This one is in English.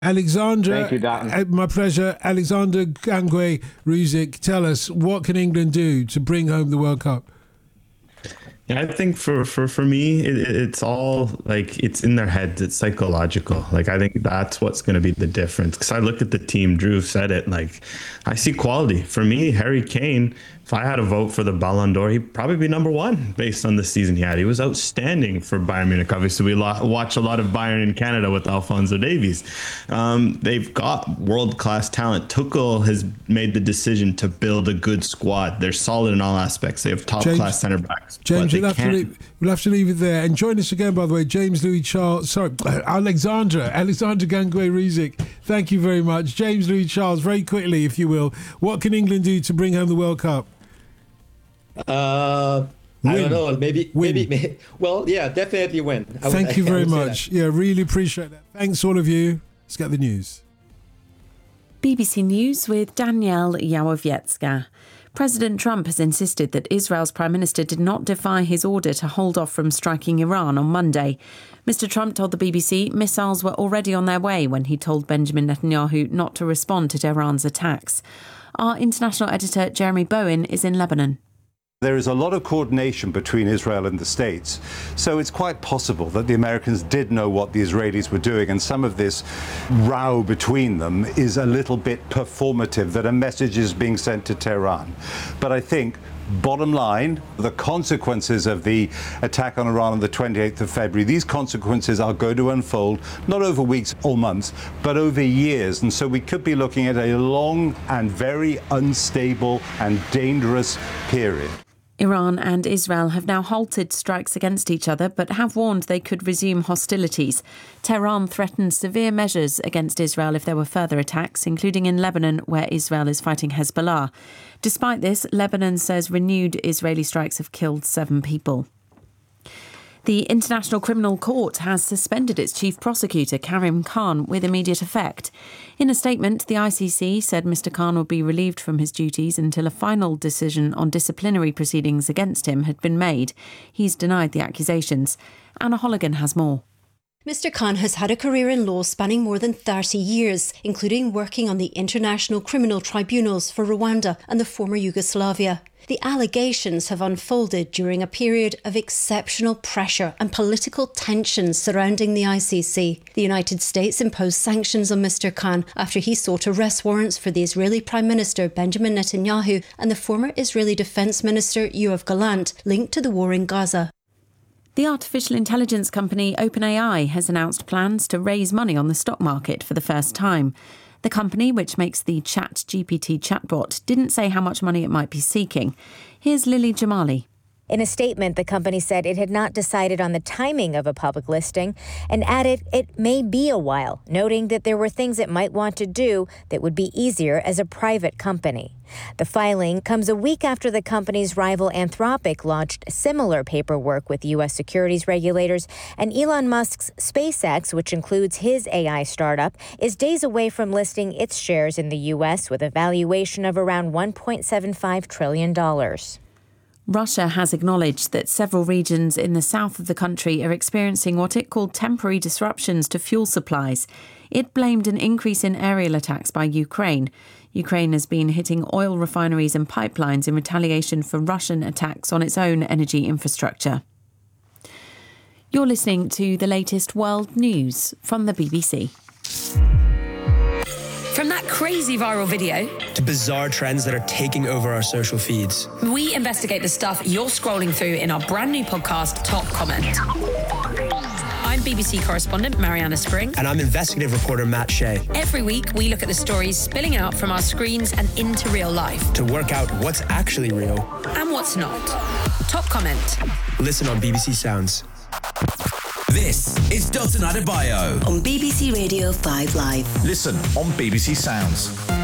Alexandra, thank you, Dalton. My pleasure. Alexander Gangué-Ruzic, tell us, what can England do to bring home the World Cup? Yeah, I think for me, it's all like it's in their heads. It's psychological. Like, I think that's what's going to be the difference. Because I look at the team, Drew said it, like, I see quality. For me, Harry Kane, if I had a vote for the Ballon d'Or, he'd probably be number one based on the season he had. He was outstanding for Bayern Munich. Obviously, we watch a lot of Bayern in Canada with Alphonso Davies. They've got world-class talent. Tuchel has made the decision to build a good squad. They're solid in all aspects. They have top-class centre-backs. James, we'll have to leave it there. And join us again, by the way, Alexander Gangué-Ruzic. Thank you very much. James Louis Charles, very quickly, if you will. What can England do to bring home the World Cup? I don't know. Maybe. Well, yeah, definitely win. Thank you very much. Yeah, really appreciate that. Thanks, all of you. Let's get the news. BBC News with Danielle Yawowiecka. President Trump has insisted that Israel's Prime Minister did not defy his order to hold off from striking Iran on Monday. Mr. Trump told the BBC missiles were already on their way when he told Benjamin Netanyahu not to respond to Tehran's attacks. Our international editor, Jeremy Bowen, is in Lebanon. There is a lot of coordination between Israel and the States, so it's quite possible that the Americans did know what the Israelis were doing, and some of this row between them is a little bit performative, that a message is being sent to Tehran. But I think, bottom line, the consequences of the attack on Iran on the 28th of February, these consequences are going to unfold not over weeks or months, but over years. And so we could be looking at a long and very unstable and dangerous period. Iran and Israel have now halted strikes against each other, but have warned they could resume hostilities. Tehran threatened severe measures against Israel if there were further attacks, including in Lebanon, where Israel is fighting Hezbollah. Despite this, Lebanon says renewed Israeli strikes have killed 7 people. The International Criminal Court has suspended its chief prosecutor, Karim Khan, with immediate effect. In a statement, the ICC said Mr. Khan would be relieved from his duties until a final decision on disciplinary proceedings against him had been made. He's denied the accusations. Anna Holligan has more. Mr. Khan has had a career in law spanning more than 30 years, including working on the International Criminal Tribunals for Rwanda and the former Yugoslavia. The allegations have unfolded during a period of exceptional pressure and political tensions surrounding the ICC. The United States imposed sanctions on Mr. Khan after he sought arrest warrants for the Israeli Prime Minister Benjamin Netanyahu and the former Israeli Defense Minister Yoav Gallant, linked to the war in Gaza. The artificial intelligence company OpenAI has announced plans to raise money on the stock market for the first time. The company, which makes the ChatGPT chatbot, didn't say how much money it might be seeking. Here's Lily Jamali. In a statement, the company said it had not decided on the timing of a public listing and added it may be a while, noting that there were things it might want to do that would be easier as a private company. The filing comes a week after the company's rival Anthropic launched similar paperwork with U.S. securities regulators, and Elon Musk's SpaceX, which includes his AI startup, is days away from listing its shares in the U.S. with a valuation of around $1.75 trillion. Russia has acknowledged that several regions in the south of the country are experiencing what it called temporary disruptions to fuel supplies. It blamed an increase in aerial attacks by Ukraine. Ukraine has been hitting oil refineries and pipelines in retaliation for Russian attacks on its own energy infrastructure. You're listening to the latest world news from the BBC. From that crazy viral video to bizarre trends that are taking over our social feeds, we investigate the stuff you're scrolling through in our brand new podcast, Top Comment. I'm BBC correspondent Mariana Spring. And I'm investigative reporter Matt Shea. Every week, we look at the stories spilling out from our screens and into real life to work out what's actually real and what's not. Top Comment. Listen on BBC Sounds. This is Dalton Adebayo on BBC Radio 5 Live. Listen on BBC Sounds.